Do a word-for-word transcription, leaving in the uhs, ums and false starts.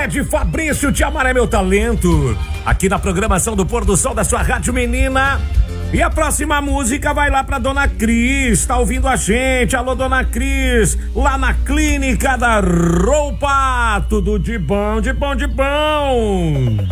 Fred Fabrício, Te Amar é Meu Talento, aqui na programação do Pôr do Sol da sua Rádio Menina. E a próxima música vai lá pra Dona Cris, tá ouvindo a gente? Alô, Dona Cris, lá na Clínica da Roupa, tudo de bom, de bom, de bom.